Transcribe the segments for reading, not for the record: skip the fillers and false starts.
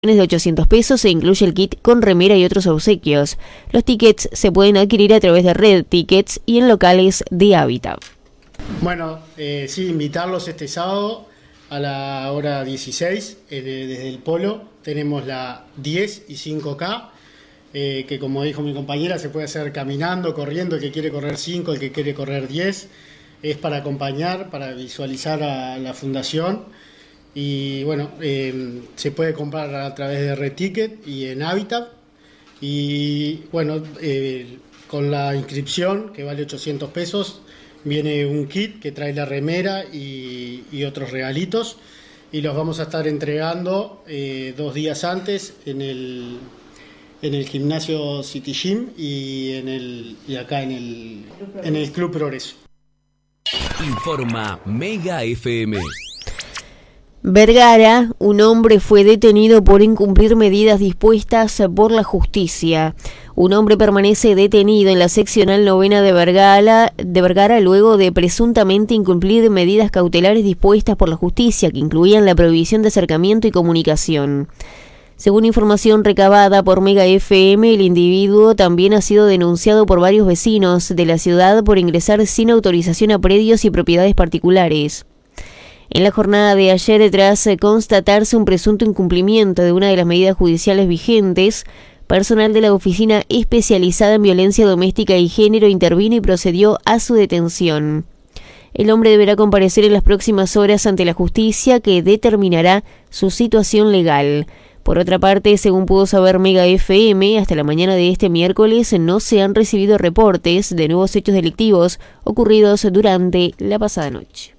de 800 pesos e incluye el kit con remera y otros obsequios. Los tickets se pueden adquirir a través de Red Tickets y en locales de Hábitat. Bueno, sí, invitarlos este sábado a la hora 16 desde el Polo. Tenemos la 10 y 5K, que como dijo mi compañera, se puede hacer caminando, corriendo, el que quiere correr 5, el que quiere correr 10. Es para acompañar, para visualizar a la fundación. Y bueno, se puede comprar a través de Red Ticket y en Hábitat. Y bueno, con la inscripción, que vale 800 pesos, viene un kit que trae la remera y otros regalitos. Y los vamos a estar entregando 2 días antes en el gimnasio City Gym y acá en el Club Progreso. Informa Mega FM. Vergara, un hombre fue detenido por incumplir medidas dispuestas por la justicia. Un hombre permanece detenido en la seccional novena de Vergara luego de presuntamente incumplir medidas cautelares dispuestas por la justicia, que incluían la prohibición de acercamiento y comunicación. Según información recabada por Mega FM, el individuo también ha sido denunciado por varios vecinos de la ciudad por ingresar sin autorización a predios y propiedades particulares. En la jornada de ayer, tras constatarse un presunto incumplimiento de una de las medidas judiciales vigentes, personal de la Oficina Especializada en Violencia Doméstica y Género intervino y procedió a su detención. El hombre deberá comparecer en las próximas horas ante la justicia, que determinará su situación legal. Por otra parte, según pudo saber Mega FM, hasta la mañana de este miércoles no se han recibido reportes de nuevos hechos delictivos ocurridos durante la pasada noche.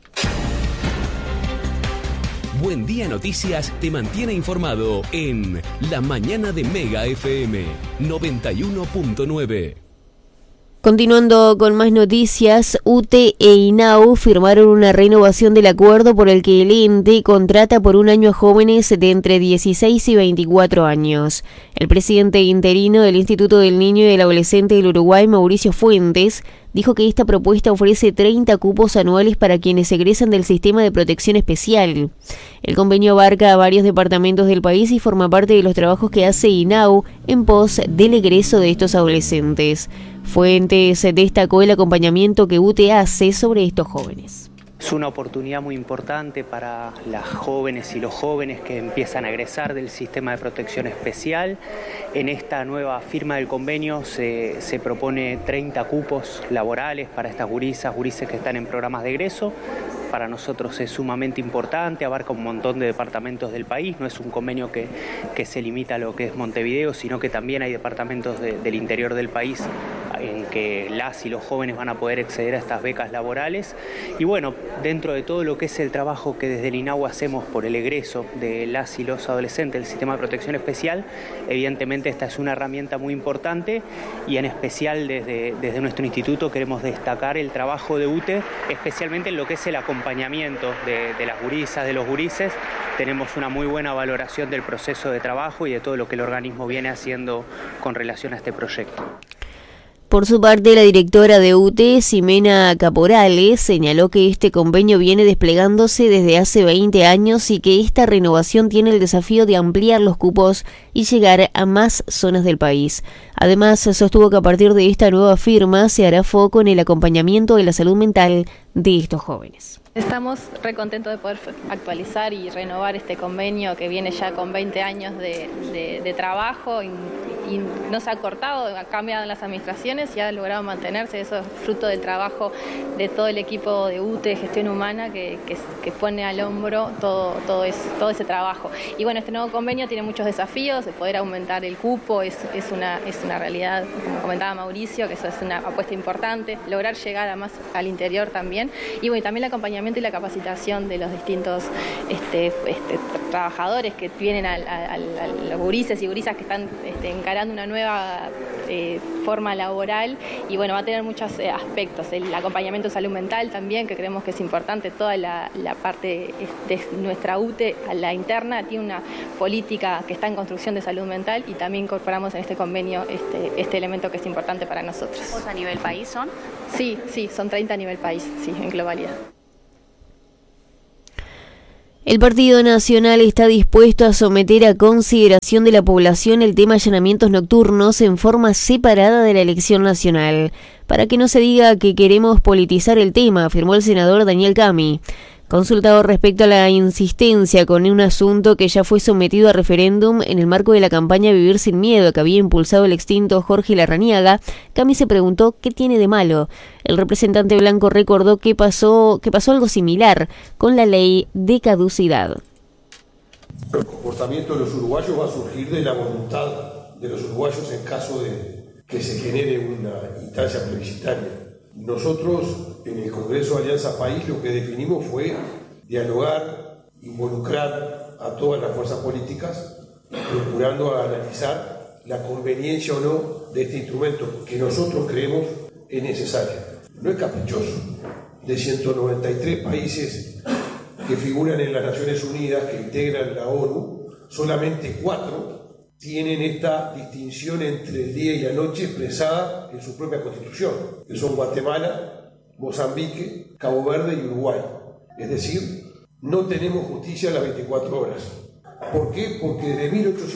Buen Día Noticias te mantiene informado en La Mañana de Mega FM 91.9. Continuando con más noticias, UTE e INAU firmaron una renovación del acuerdo por el que el ente contrata por un año a jóvenes de entre 16 y 24 años. El presidente interino del Instituto del Niño y del Adolescente del Uruguay, Mauricio Fuentes, dijo que esta propuesta ofrece 30 cupos anuales para quienes egresan del sistema de protección especial. El convenio abarca a varios departamentos del país y forma parte de los trabajos que hace INAU en pos del egreso de estos adolescentes. Fuentes destacó el acompañamiento que UTE hace sobre estos jóvenes. Es una oportunidad muy importante para las jóvenes y los jóvenes que empiezan a egresar del sistema de protección especial. En esta nueva firma del convenio se propone 30 cupos laborales para estas gurises que están en programas de egreso. Para nosotros es sumamente importante, abarca un montón de departamentos del país, no es un convenio que se limita a lo que es Montevideo, sino que también hay departamentos del interior del país en que las y los jóvenes van a poder acceder a estas becas laborales. Y bueno, dentro de todo lo que es el trabajo que desde el INAU hacemos por el egreso de las y los adolescentes del sistema de protección especial, evidentemente esta es una herramienta muy importante y en especial desde nuestro instituto queremos destacar el trabajo de UTE, especialmente en lo que es el acompañamiento de las gurisas, de los gurises. Tenemos una muy buena valoración del proceso de trabajo y de todo lo que el organismo viene haciendo con relación a este proyecto. Por su parte, la directora de UTE, Ximena Caporales, señaló que este convenio viene desplegándose desde hace 20 años y que esta renovación tiene el desafío de ampliar los cupos y llegar a más zonas del país. Además, sostuvo que a partir de esta nueva firma se hará foco en el acompañamiento de la salud mental de estos jóvenes. Estamos re contentos de poder actualizar y renovar este convenio que viene ya con 20 años de trabajo y no se ha cortado, ha cambiado en las administraciones y ha logrado mantenerse. Eso es fruto del trabajo de todo el equipo de UTE, Gestión Humana, que pone al hombro todo ese trabajo. Y bueno, este nuevo convenio tiene muchos desafíos, de poder aumentar el cupo, es una realidad, como comentaba Mauricio, que eso es una apuesta importante, lograr llegar a más al interior también. Y bueno, también el acompañamiento y la capacitación de los distintos trabajadores que vienen a los gurises y gurisas que están encarando una nueva forma laboral y bueno, va a tener muchos aspectos, el acompañamiento de salud mental también, que creemos que es importante, toda la parte de nuestra UTE, a la interna, tiene una política que está en construcción de salud mental y también incorporamos en este convenio este elemento que es importante para nosotros. ¿A nivel país son? Sí, son 30 a nivel país, sí, en globalidad. El Partido Nacional está dispuesto a someter a consideración de la población el tema allanamientos nocturnos en forma separada de la elección nacional, para que no se diga que queremos politizar el tema, afirmó el senador Daniel Cami. Consultado respecto a la insistencia con un asunto que ya fue sometido a referéndum en el marco de la campaña Vivir sin Miedo que había impulsado el extinto Jorge Larrañaga, Cami se preguntó qué tiene de malo. El representante blanco recordó que pasó algo similar con la ley de caducidad. El comportamiento de los uruguayos va a surgir de la voluntad de los uruguayos en caso de que se genere una instancia plebiscitaria. Nosotros, en el Congreso de Alianza País, lo que definimos fue dialogar, involucrar a todas las fuerzas políticas, procurando analizar la conveniencia o no de este instrumento, que nosotros creemos es necesario. No es caprichoso. De 193 países que figuran en las Naciones Unidas, que integran la ONU, solamente 4 tienen esta distinción entre el día y la noche expresada en su propia Constitución, que son Guatemala, Mozambique, Cabo Verde y Uruguay. Es decir, no tenemos justicia a las 24 horas. ¿Por qué? Porque desde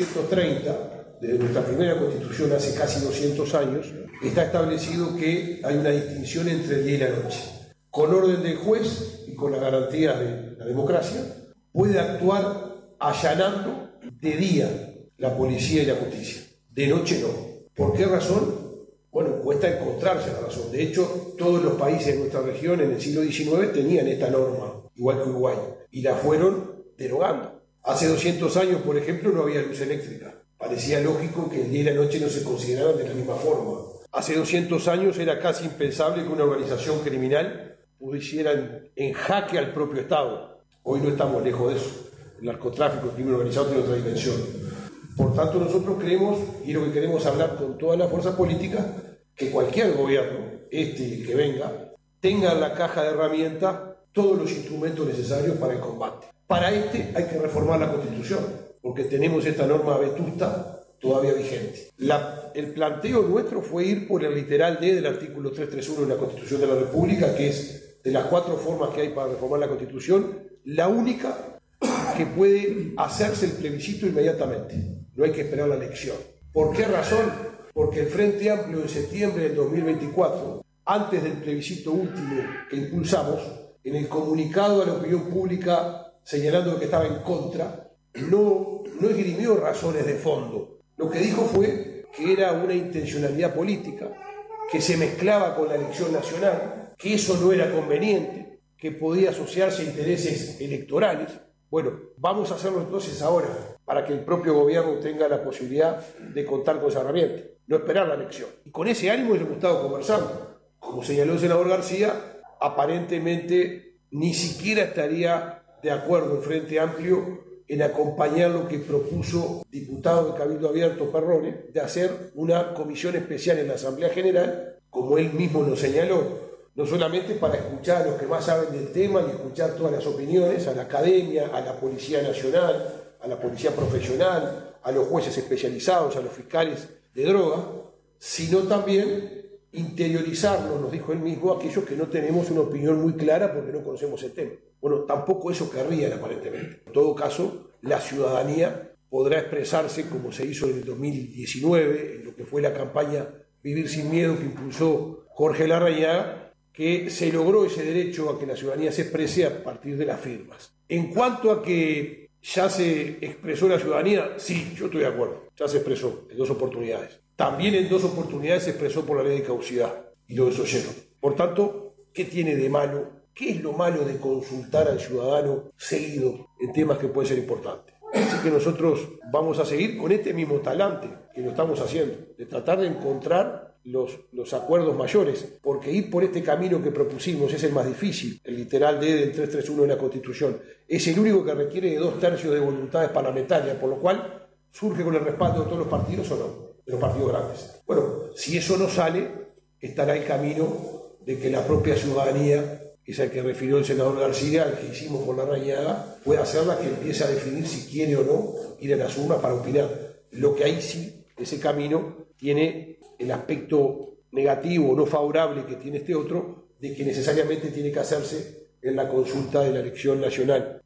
1830, desde nuestra primera Constitución hace casi 200 años, está establecido que hay una distinción entre el día y la noche. Con orden del juez y con la garantía de la democracia, puede actuar allanando de día la policía y la justicia, de noche no. ¿Por qué razón? Bueno, cuesta encontrarse la razón. De hecho, todos los países de nuestra región en el siglo XIX tenían esta norma, igual que Uruguay, y la fueron derogando. Hace 200 años, por ejemplo, no había luz eléctrica. Parecía lógico que el día y la noche no se consideraran de la misma forma. Hace 200 años era casi impensable que una organización criminal pusiera en jaque al propio Estado. Hoy no estamos lejos de eso. El narcotráfico, el crimen organizado tiene otra dimensión. Por tanto, nosotros creemos, y lo que queremos hablar con todas las fuerzas políticas, que cualquier gobierno, este y el que venga, tenga en la caja de herramientas todos los instrumentos necesarios para el combate. Para este hay que reformar la Constitución, porque tenemos esta norma vetusta todavía vigente. El planteo nuestro fue ir por el literal D del artículo 331 de la Constitución de la República, que es, de las 4 formas que hay para reformar la Constitución, la única que puede hacerse el plebiscito inmediatamente. No hay que esperar la elección. ¿Por qué razón? Porque el Frente Amplio en septiembre del 2024, antes del plebiscito último que impulsamos, en el comunicado a la opinión pública señalando que estaba en contra, no esgrimió razones de fondo. Lo que dijo fue que era una intencionalidad política, que se mezclaba con la elección nacional, que eso no era conveniente, que podía asociarse a intereses electorales. Bueno, vamos a hacerlo entonces ahora, para que el propio gobierno tenga la posibilidad de contar con esa herramienta, no esperar la elección. Y con ese ánimo hemos estado conversando. Como señaló el senador García, aparentemente ni siquiera estaría de acuerdo el Frente Amplio en acompañar lo que propuso diputado de Cabildo Abierto Perrone, de hacer una comisión especial en la Asamblea General, como él mismo lo señaló, no solamente para escuchar a los que más saben del tema y escuchar todas las opiniones, a la academia, a la Policía Nacional, a la Policía Profesional, a los jueces especializados, a los fiscales de droga, sino también interiorizarnos, nos dijo él mismo, aquellos que no tenemos una opinión muy clara porque no conocemos el tema. Bueno, tampoco eso querrían aparentemente. En todo caso, la ciudadanía podrá expresarse como se hizo en el 2019, en lo que fue la campaña Vivir sin Miedo que impulsó Jorge Larrañaga, que se logró ese derecho a que la ciudadanía se exprese a partir de las firmas. En cuanto a que ya se expresó la ciudadanía, sí, yo estoy de acuerdo, ya se expresó en 2 oportunidades. También en 2 oportunidades se expresó por la ley de caducidad y lo desoyeron. Por tanto, ¿qué tiene de malo? ¿Qué es lo malo de consultar al ciudadano seguido en temas que pueden ser importantes? Así que nosotros vamos a seguir con este mismo talante que lo estamos haciendo, de tratar de encontrar los acuerdos mayores, porque ir por este camino que propusimos es el más difícil, el literal D del 331 de la Constitución. Es el único que requiere de 2/3 de voluntades parlamentarias, por lo cual surge con el respaldo de todos los partidos o no, de los partidos grandes. Bueno, si eso no sale, estará el camino de que la propia ciudadanía, que es el que refirió el senador García, el que hicimos con Larrañaga, pueda ser la que empiece a definir si quiere o no ir a las urnas para opinar. Lo que ahí sí, ese camino tiene el aspecto negativo o no favorable que tiene este otro, de que necesariamente tiene que hacerse en la consulta de la elección nacional.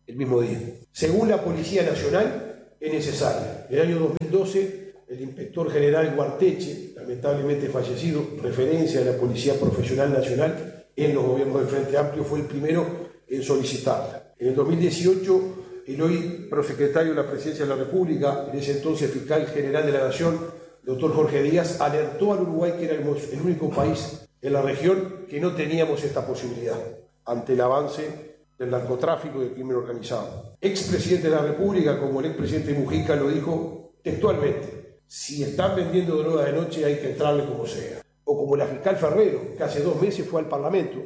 el mismo día. Según la Policía Nacional, es necesaria. En el año 2012, el inspector general Guarteche, lamentablemente fallecido, referencia de la Policía Profesional Nacional en los gobiernos del Frente Amplio, fue el primero en solicitarla. En el 2018, el hoy prosecretario de la Presidencia de la República, en ese entonces fiscal general de la Nación, doctor Jorge Díaz, alertó al Uruguay que éramos el único país en la región que no teníamos esta posibilidad ante el avance del narcotráfico y del crimen organizado. Expresidente de la República, como el expresidente Mujica lo dijo textualmente: si están vendiendo droga de noche hay que entrarle como sea. O como la fiscal Ferrero, que hace 2 meses fue al Parlamento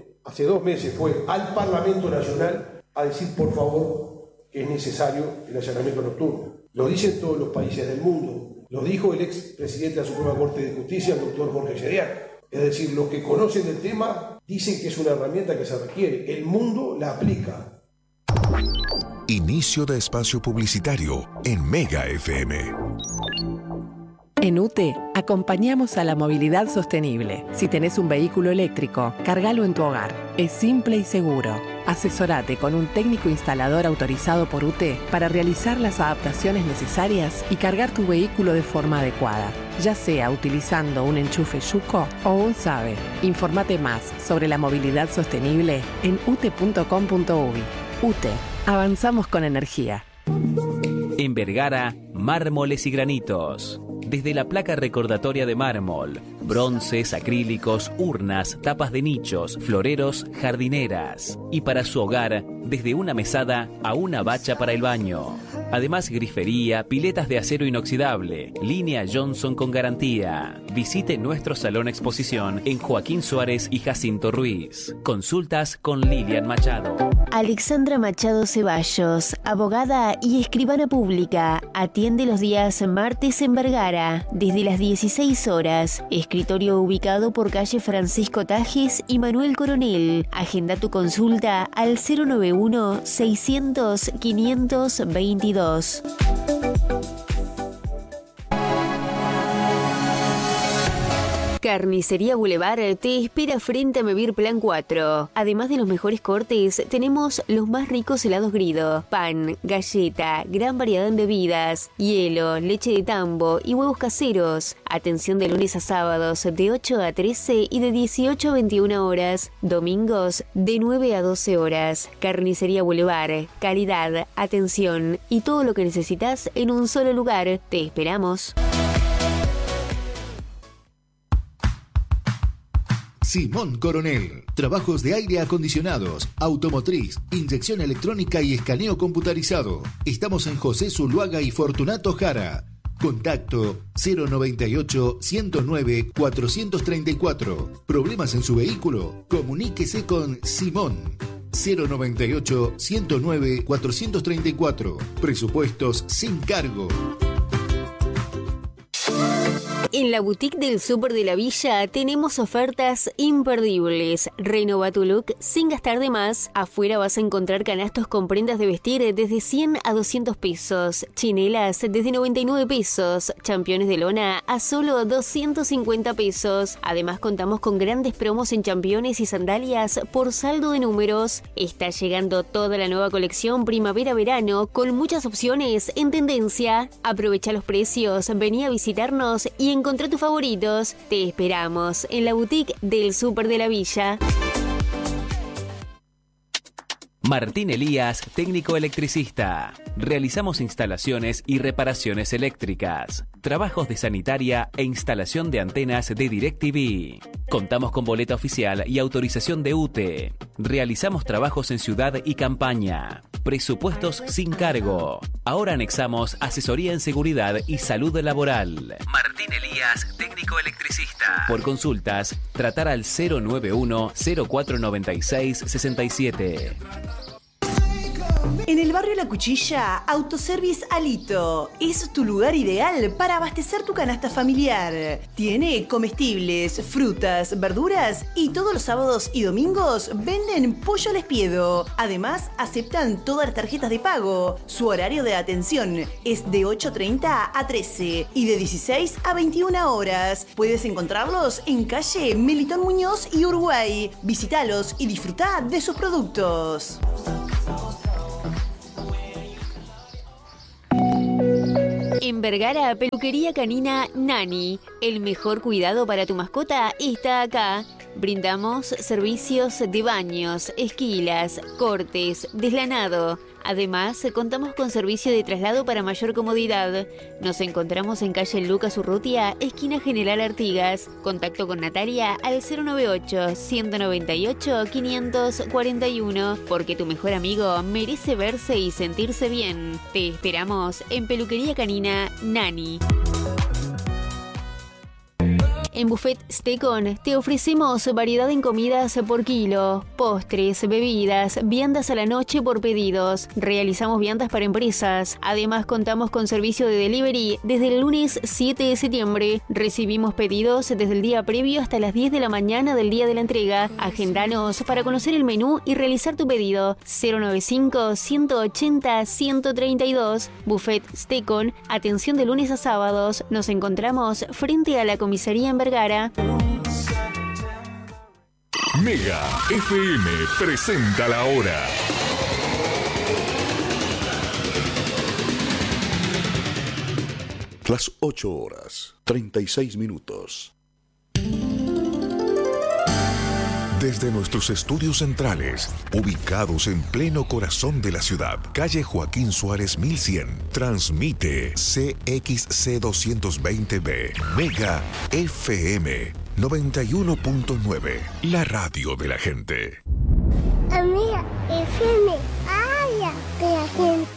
Nacional a decir, por favor, que es necesario el allanamiento nocturno. Lo dicen todos los países del mundo. Lo dijo el expresidente de la Suprema Corte de Justicia, el doctor Jorge Sheriak. Es decir, los que conocen el tema dicen que es una herramienta que se requiere. El mundo la aplica. Inicio de espacio publicitario en Mega FM. En UTE acompañamos a la movilidad sostenible. Si tenés un vehículo eléctrico, cargalo en tu hogar. Es simple y seguro. Asesorate con un técnico instalador autorizado por UTE para realizar las adaptaciones necesarias y cargar tu vehículo de forma adecuada, ya sea utilizando un enchufe Yuko o un SABE. Informate más sobre la movilidad sostenible en ute.com.uy. UTE. Avanzamos con energía. En Vergara, mármoles y granitos. Desde la placa recordatoria de mármol, bronces, acrílicos, urnas, tapas de nichos, floreros, jardineras. Y para su hogar, desde una mesada a una bacha para el baño. Además, grifería, piletas de acero inoxidable, línea Johnson con garantía. Visite nuestro salón exposición en Joaquín Suárez y Jacinto Ruiz. Consultas con Lilian Machado. Alexandra Machado Ceballos, abogada y escribana pública, atiende los días martes en Vergara, desde las 16 horas. Escritorio ubicado por calle Francisco Tajes y Manuel Coronel. Agenda tu consulta al 091-600-522. Carnicería Boulevard te espera frente a Mevir Plan 4. Además de los mejores cortes, tenemos los más ricos helados Grido, pan, galleta, gran variedad en bebidas, hielo, leche de tambo y huevos caseros. Atención de lunes a sábados de 8 a 13 y de 18 a 21 horas. Domingos de 9 a 12 horas. Carnicería Boulevard, calidad, atención y todo lo que necesitas en un solo lugar. Te esperamos. Simón Coronel. Trabajos de aire acondicionados, automotriz, inyección electrónica y escaneo computarizado. Estamos en José Zuluaga y Fortunato Jara. Contacto 098-109-434. ¿Problemas en su vehículo? Comuníquese con Simón. 098-109-434. Presupuestos sin cargo. En la boutique del Súper de la Villa tenemos ofertas imperdibles. Renova tu look sin gastar de más. Afuera vas a encontrar canastos con prendas de vestir desde 100 a 200 pesos. Chinelas desde 99 pesos. Championes de lona a solo 250 pesos. Además contamos con grandes promos en championes y sandalias por saldo de números. Está llegando toda la nueva colección primavera-verano con muchas opciones en tendencia. Aprovecha los precios, vení a visitarnos y encontrá tus favoritos. Te esperamos en la boutique del Súper de la Villa. Martín Elías, técnico electricista. Realizamos instalaciones y reparaciones eléctricas, trabajos de sanitaria e instalación de antenas de DirecTV. Contamos con boleta oficial y autorización de UTE. Realizamos trabajos en ciudad y campaña. Presupuestos sin cargo. Ahora anexamos asesoría en seguridad y salud laboral. Martín Elías, técnico electricista. Por consultas, tratar al 091-0496-67. En el barrio La Cuchilla, Autoservice Alito es tu lugar ideal para abastecer tu canasta familiar. Tiene comestibles, frutas, verduras y todos los sábados y domingos venden pollo al espiedo. Además, aceptan todas las tarjetas de pago. Su horario de atención es de 8:30 a 13 y de 16 a 21 horas. Puedes encontrarlos en calle Melitón Muñoz y Uruguay. Visítalos y disfruta de sus productos. En Vergara, peluquería canina Nani. El mejor cuidado para tu mascota está acá. Brindamos servicios de baños, esquilas, cortes, deslanado. Además, contamos con servicio de traslado para mayor comodidad. Nos encontramos en calle Lucas Urrutia, esquina General Artigas. Contacto con Natalia al 098-198-541, porque tu mejor amigo merece verse y sentirse bien. Te esperamos en Peluquería Canina Nani. En Buffet Stecon te ofrecemos variedad en comidas por kilo, postres, bebidas, viandas a la noche por pedidos. Realizamos viandas para empresas. Además, contamos con servicio de delivery desde el lunes 7 de septiembre. Recibimos pedidos desde el día previo hasta las 10 de la mañana del día de la entrega. Agendanos para conocer el menú y realizar tu pedido. 095-180-132. Buffet Stecon, atención de lunes a sábados. Nos encontramos frente a la comisaría en Vergara. Mega FM presenta la hora. Las 8:36. Desde nuestros estudios centrales, ubicados en pleno corazón de la ciudad, calle Joaquín Suárez 1100, transmite CXC 220B, Mega FM 91.9, la radio de la gente.